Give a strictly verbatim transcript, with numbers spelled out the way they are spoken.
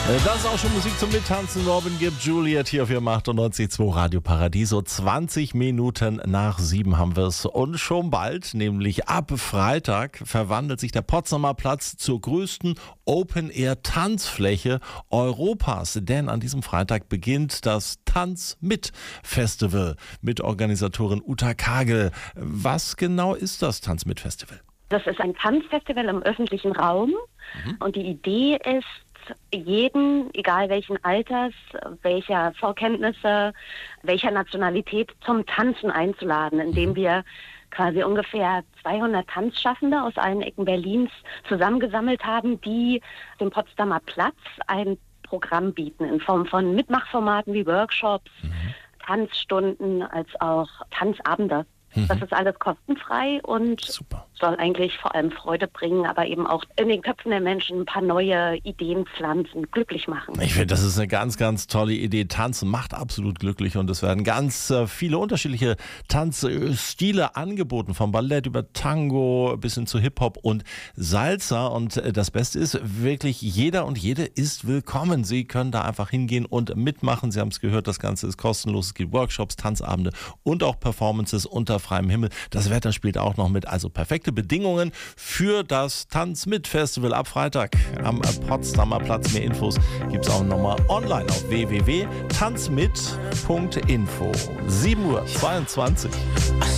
Das ist auch schon Musik zum Mittanzen. Robin gibt Juliet hier auf ihrem achtundneunzig Komma zwei Radio Paradiso. zwanzig Minuten nach sieben haben wir es. Und schon bald, nämlich ab Freitag, verwandelt sich der Potsdamer Platz zur größten Open-Air-Tanzfläche Europas. Denn an diesem Freitag beginnt das Tanz mit Festival mit Organisatorin Uta Kagel. Was genau ist das Tanz mit Festival? Das ist ein Tanzfestival im öffentlichen Raum. Mhm. Und die Idee ist, jeden, egal welchen Alters, welcher Vorkenntnisse, welcher Nationalität, zum Tanzen einzuladen, indem wir quasi ungefähr zweihundert Tanzschaffende aus allen Ecken Berlins zusammengesammelt haben, die dem Potsdamer Platz ein Programm bieten in Form von Mitmachformaten wie Workshops, mhm. Tanzstunden als auch Tanzabende. Mhm. Das ist alles kostenfrei und Super. Soll eigentlich vor allem Freude bringen, aber eben auch in den Köpfen der Menschen ein paar neue Ideen pflanzen, glücklich machen. Ich finde, das ist eine ganz, ganz tolle Idee. Tanzen macht absolut glücklich und es werden ganz äh, viele unterschiedliche Tanzstile angeboten, vom Ballett über Tango bis hin zu Hip-Hop und Salsa. Und äh, das Beste ist, wirklich jeder und jede ist willkommen. Sie können da einfach hingehen und mitmachen. Sie haben es gehört, das Ganze ist kostenlos. Es gibt Workshops, Tanzabende und auch Performances unter freiem Himmel. Das Wetter spielt auch noch mit, also perfekte Bedingungen für das Tanz mit Festival ab Freitag am Potsdamer Platz. Mehr Infos gibt es auch nochmal online auf w w w punkt tanzmit punkt info. sieben Uhr zweiundzwanzig.